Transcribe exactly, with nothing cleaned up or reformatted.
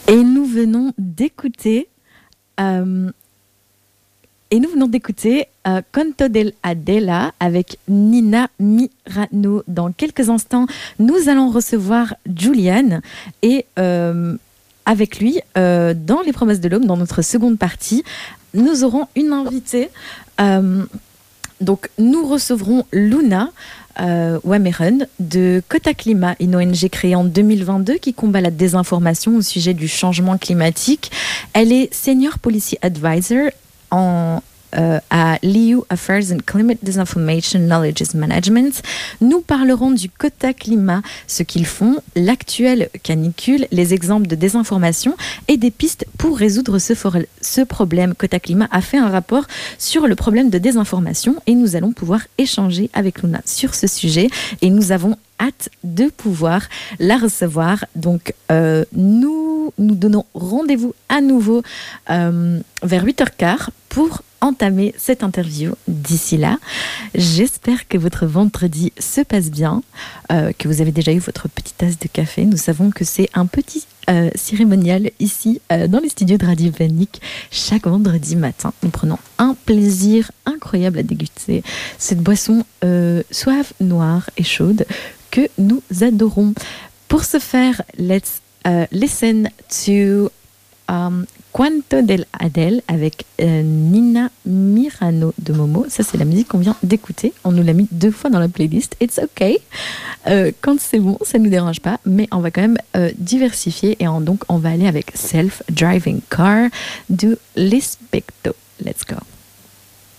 Et nous venons d'écouter euh, et nous venons d'écouter euh, Canto dell'Adela avec Nina Mirano. Dans quelques instants, nous allons recevoir Julian et euh, avec lui, euh, dans les promesses de l'Aube, dans notre seconde partie, nous aurons une invitée. Euh, donc, nous recevrons Luna euh, Wameren de Kota Klima, une O N G créée en deux mille vingt-deux qui combat la désinformation au sujet du changement climatique. Elle est Senior Policy Advisor en Euh, à l'E U Affairs and Climate Disinformation Knowledge Management. Nous parlerons du Kota Klima, ce qu'ils font, l'actuelle canicule, les exemples de désinformation et des pistes pour résoudre ce, for- ce problème. Kota Klima a fait un rapport sur le problème de désinformation et nous allons pouvoir échanger avec Luna sur ce sujet et nous avons hâte de pouvoir la recevoir. Donc, euh, nous nous donnons rendez-vous à nouveau euh, vers huit heures quinze pour entamer cette interview. D'ici là, j'espère que votre vendredi se passe bien, euh, que vous avez déjà eu votre petite tasse de café. Nous savons que c'est un petit euh, cérémonial ici euh, dans les studios de Radio Vanic. Chaque vendredi matin, nous prenons un plaisir incroyable à déguster cette boisson euh, suave, noire et chaude que nous adorons. Pour ce faire, let's uh, listen to um, Canto dell'Adela avec euh, Nina Mirano de Momo. Ça, c'est la musique qu'on vient d'écouter. On nous l'a mis deux fois dans la playlist. It's okay. Euh, quand c'est bon, ça ne nous dérange pas, mais on va quand même euh, diversifier et en, donc on va aller avec Self Driving Car de Lispector. Let's go.